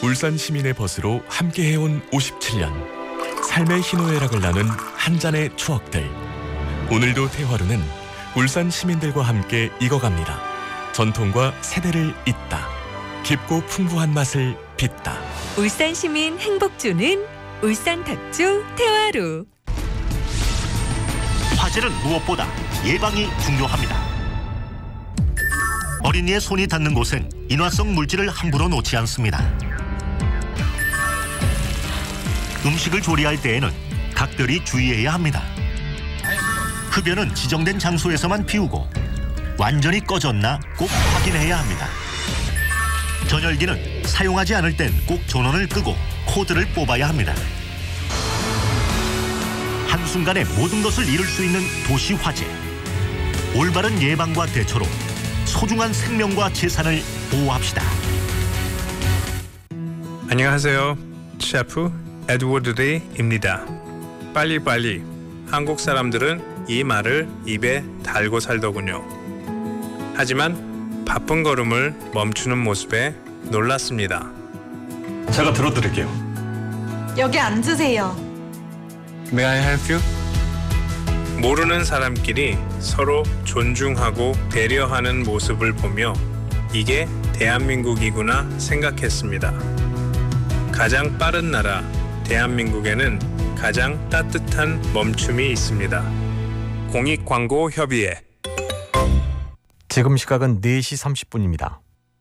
울산 시민의 벗으로 함께해온 57년. 삶의 희노애락을 나눈 한 잔의 추억들. 오늘도 태화루는 울산 시민들과 함께 익어갑니다. 전통과 세대를 잇다. 깊고 풍부한 맛을 빚다. 울산 시민 행복 주는 울산 탁주 태화루. 화재는 무엇보다 예방이 중요합니다. 어린이의 손이 닿는 곳엔 인화성 물질을 함부로 놓지 않습니다. 음식을 조리할 때에는 각별히 주의해야 합니다. 흡연은 지정된 장소에서만 피우고 완전히 꺼졌나 꼭 확인해야 합니다. 전열기는 사용하지 않을 땐 꼭 전원을 끄고 코드를 뽑아야 합니다. 한순간에 모든 것을 잃을 수 있는 도시 화재. 올바른 예방과 대처로 소중한 생명과 재산을 보호합시다. 안녕하세요. 셰프 에드워드 데이입니다. 빨리빨리. 한국 사람들은 이 말을 입에 달고 살더군요. 하지만 바쁜 걸음을 멈추는 모습에 놀랐습니다. 제가 들어드릴게요. 여기 앉으세요. May I help you? 모르는 사람끼리 서로 존중하고 배려하는 모습을 보며 이게 대한민국이구나 생각했습니다. 가장 빠른 나라 대한민국에는 가장 따뜻한 멈춤이 있습니다. 공익광고협의회. 지금 시각은 4시 30분입니다.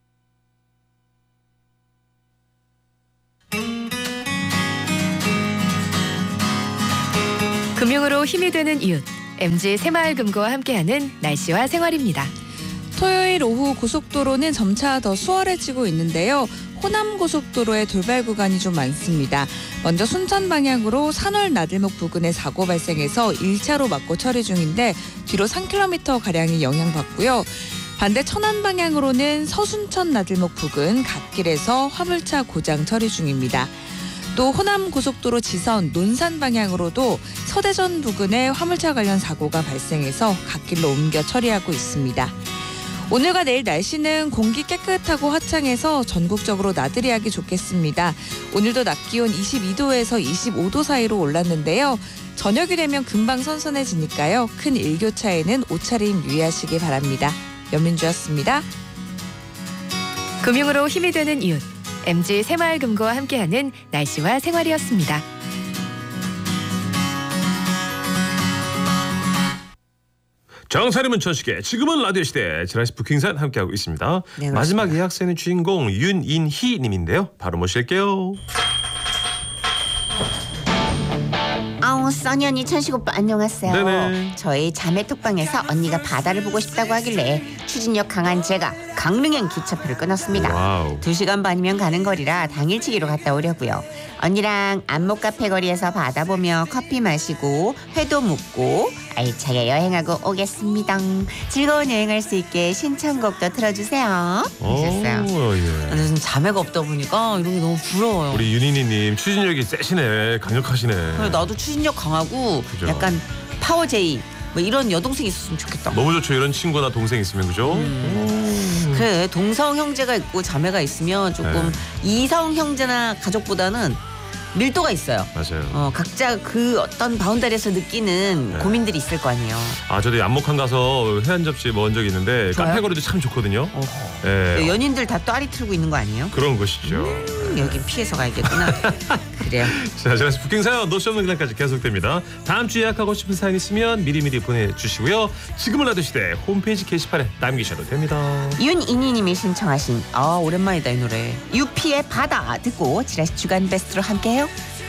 금융으로 힘이 되는 이웃 MG 새마을금고와 함께하는 날씨와 생활입니다. 토요일 오후 고속도로는 점차 더 수월해지고 있는데요. 호남고속도로의 돌발 구간이 좀 많습니다. 먼저 순천 방향으로 산월 나들목 부근에 사고 발생해서 1차로 막고 처리 중인데 뒤로 3km가량이 영향받고요. 반대 천안 방향으로는 서순천 나들목 부근 갓길에서 화물차 고장 처리 중입니다. 또 호남고속도로 지선 논산 방향으로도 서대전 부근에 화물차 관련 사고가 발생해서 갓길로 옮겨 처리하고 있습니다. 오늘과 내일 날씨는 공기 깨끗하고 화창해서 전국적으로 나들이 하기 좋겠습니다. 오늘도 낮 기온 22도에서 25도 사이로 올랐는데요. 저녁이 되면 금방 선선해지니까요. 큰 일교차에는 옷차림 유의하시기 바랍니다. 연민주였습니다. 금융으로 힘이 되는 이웃 MG 새마을금고와 함께하는 날씨와 생활이었습니다. 정사리 문천식의 지금은 라디오 시대 지라시 부킹산 함께하고 있습니다. 네, 마지막 예약세는 주인공 윤인희 님인데요. 바로 모실게요. 써니 언니, 천식 오빠 안녕하세요. 네네. 저희 자매 톡방에서 언니가 바다를 보고 싶다고 하길래 추진력 강한 제가 강릉행 기차표를 끊었습니다. 와우. 2시간 반이면 가는 거리라 당일치기로 갔다 오려고요. 언니랑 안목카페 거리에서 바다 보며 커피 마시고 회도 묵고 알차게 여행하고 오겠습니다. 즐거운 여행할 수 있게 신청곡도 틀어주세요 하셨어요. 예. 근데 좀 자매가 없다 보니까 이런 게 너무 부러워요. 우리 윤인희님 추진력이 세시네. 강력하시네. 그래, 나도 추진력 강하고 그죠. 약간 파워제이 뭐 이런 여동생이 있었으면 좋겠다. 너무 좋죠. 이런 친구나 동생 있으면 그죠? 그래, 동성 형제가 있고 자매가 있으면 조금 이성 형제나 가족보다는 밀도가 있어요. 맞아요. 각자 그 어떤 바운다리에서 느끼는 고민들이 있을 거 아니에요. 아, 저도 안목항 가서 회 한 접시 먹은 적이 있는데 좋아요? 카페 거리도 참 좋거든요. 어허. 예. 연인들 다 또아리 틀고 있는 거 아니에요? 그런 것이죠. 여긴 피해서 가야겠구나. 그래요. 자, 제가 부킹 사연 노쇼 없는 그날까지 계속됩니다. 다음 주 예약하고 싶은 사연 있으면 미리미리 보내주시고요. 지금은 라디오 시대 홈페이지 게시판에 남기셔도 됩니다. 윤인희님이 신청하신 오랜만이다 이 노래 유피의 바다 듣고 지라시 주간 베스트로 함께해요.